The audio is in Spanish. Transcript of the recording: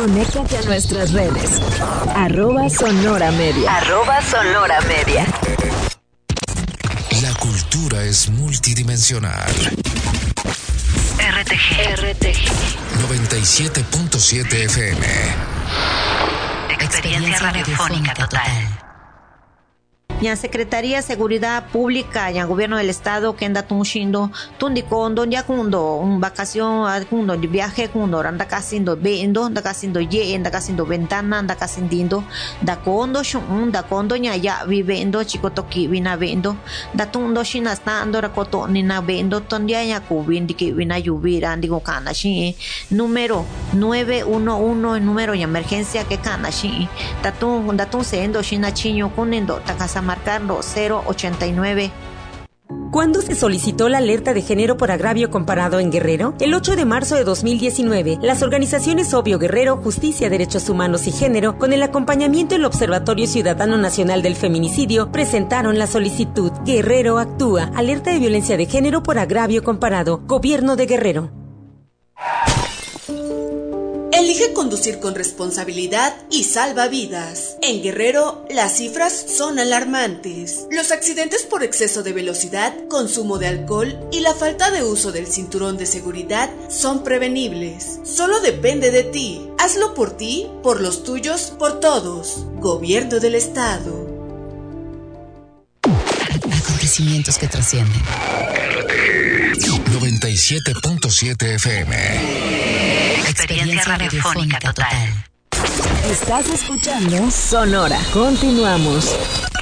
Conéctate a nuestras redes. @SonoraMedia. @SonoraMedia. La cultura es multidimensional. RTG 97.7 FM. Experiencia radiofónica total. Ya Secretaría de Seguridad Pública y el Gobierno del Estado que anda tunchindo tundikondo ya kundo un vacación kundo de viaje kundo anda casindo vendo anda casindo ye anda casindo ventana anda casindindo da kondo shun da kondo ya vivendo chicotoki vina vendo da tundo shina stando rakoto ni na vendo tondia ya kubindi que vina lluvira digo kana shi número 911 el número de emergencia que kana shi da tun sendo shina chiño kunendo takasa marcando 089. ¿Cuándo se solicitó la alerta de género por agravio comparado en Guerrero? El 8 de marzo de 2019, las organizaciones Obvio Guerrero, Justicia, Derechos Humanos y Género, con el acompañamiento del Observatorio Ciudadano Nacional del Feminicidio, presentaron la solicitud Guerrero Actúa, alerta de violencia de género por agravio comparado, Gobierno de Guerrero. Elige conducir con responsabilidad y salva vidas. En Guerrero, las cifras son alarmantes. Los accidentes por exceso de velocidad, consumo de alcohol y la falta de uso del cinturón de seguridad son prevenibles. Solo depende de ti. Hazlo por ti, por los tuyos, por todos. Gobierno del Estado. Acontecimientos que trascienden. 97.7 FM. Experiencia radiofónica total. Estás escuchando Sonora. Continuamos.